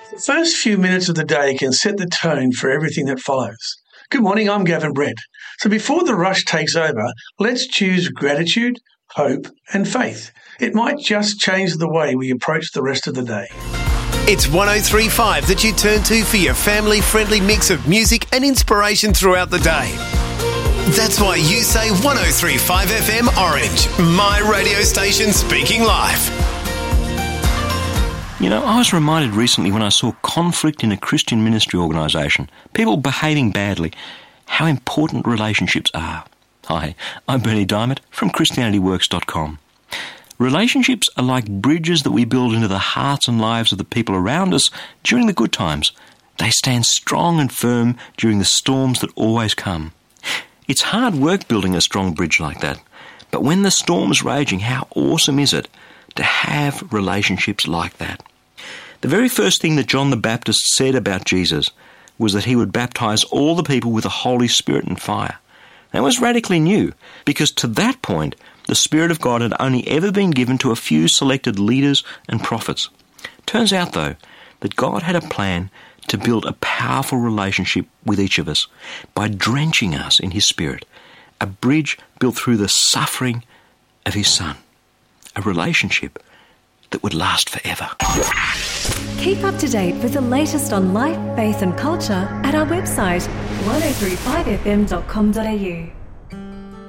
The first few minutes of the day can set the tone for everything that follows. Good morning, I'm Gavin Brett. So before the rush takes over, let's choose gratitude, hope and faith. It might just change the way we approach the rest of the day. It's 103.5 that you turn to for your family-friendly mix of music and inspiration throughout the day. That's why you say 103.5 FM Orange, my radio station speaking live. You know, I was reminded recently when I saw conflict in a Christian ministry organisation, people behaving badly, how important relationships are. Hi, I'm Bernie Diamond from ChristianityWorks.com. Relationships are like bridges that we build into the hearts and lives of the people around us during the good times. They stand strong and firm during the storms that always come. It's hard work building a strong bridge like that, but when the storm's raging, how awesome is it to have relationships like that? The very first thing that John the Baptist said about Jesus was that he would baptize all the people with the Holy Spirit and fire. That was radically new, because to that point, the Spirit of God had only ever been given to a few selected leaders and prophets. Turns out, though, that God had a plan to build a powerful relationship with each of us by drenching us in His Spirit, a bridge built through the suffering of His Son, a relationship that would last forever. Keep up to date with the latest on life, faith and culture at our website 1035fm.com.au.